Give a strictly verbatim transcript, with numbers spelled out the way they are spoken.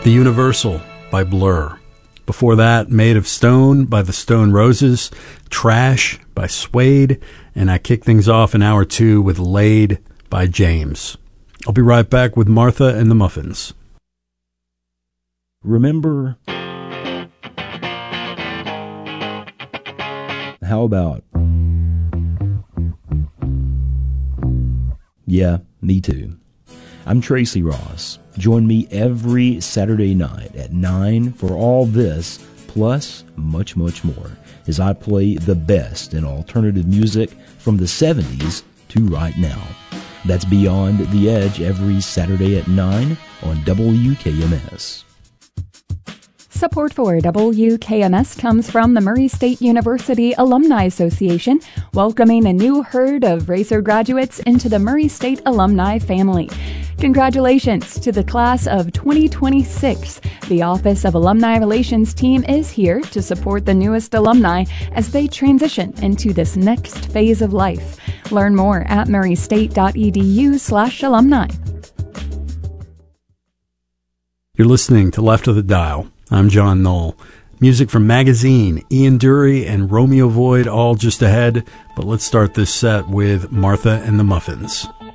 The Universal by Blur. Before that, Made of Stone by the Stone Roses, Trash by Suede, and I kick things off in hour two with Laid by James. I'll be right back with Martha and the Muffins. Remember, how about, yeah, me too. I'm Tracy Ross. Join me every Saturday night at nine for all this, plus much, much more, as I play the best in alternative music from the seventies to right now. That's Beyond the Edge every Saturday at nine on W K M S. Support for W K M S comes from the Murray State University Alumni Association, welcoming a new herd of Racer graduates into the Murray State alumni family. Congratulations to the class of twenty twenty-six. The Office of Alumni Relations team is here to support the newest alumni as they transition into this next phase of life. Learn more at murraystate.edu slash alumni. You're listening to Left of the Dial. I'm John Knoll. Music from Magazine, Ian Dury, and Romeo Void all just ahead, but let's start this set with Martha and the Muffins.